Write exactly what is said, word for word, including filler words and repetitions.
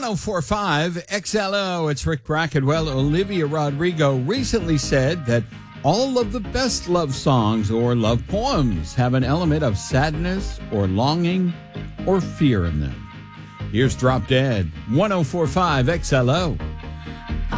oh four point five X L O. It's Rick Brackett. Well, Olivia Rodrigo recently said that all of the best love songs or love poems have an element of sadness or longing or fear in them. Here's Drop Dead, one oh four point five X L O.